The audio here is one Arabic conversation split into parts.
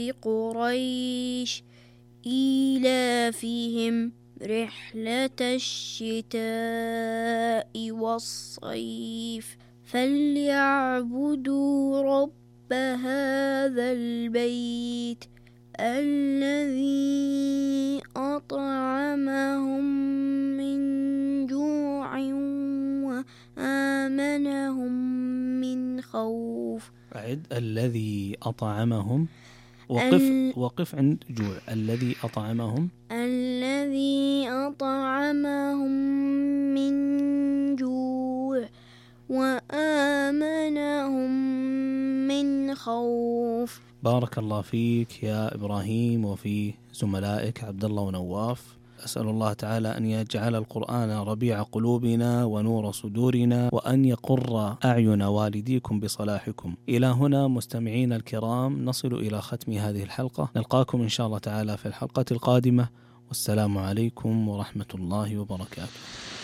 قريش إيلافهم رحلة الشتاء والصيف فليعبدوا رب هذا البيت الذي أطعمهم من جوع وآمنهم من خوف. أعد. الذي أطعمهم. وقف عند جوع. الذي أطعمهم من جوع وآمنهم من خوف. بارك الله فيك يا إبراهيم وفي زملائك عبد الله ونواف. أسأل الله تعالى أن يجعل القرآن ربيع قلوبنا ونور صدورنا، وأن يقر أعين والديكم بصلاحكم. إلى هنا مستمعين الكرام نصل إلى ختم هذه الحلقة. نلقاكم إن شاء الله تعالى في الحلقة القادمة، والسلام عليكم ورحمة الله وبركاته.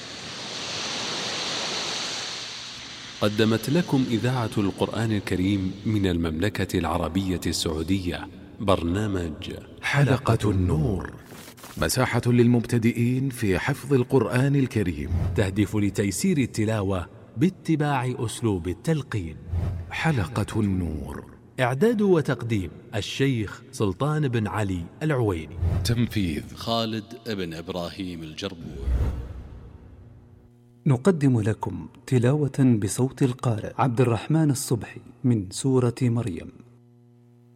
قدمت لكم إذاعة القرآن الكريم من المملكة العربية السعودية برنامج حلقة النور، مساحة للمبتدئين في حفظ القرآن الكريم، تهدف لتيسير التلاوة باتباع أسلوب التلقين. حلقة النور، إعداد وتقديم الشيخ سلطان بن علي العويني، تنفيذ خالد بن إبراهيم الجربوع. نقدم لكم تلاوة بصوت القارئ عبد الرحمن الصبحي من سورة مريم.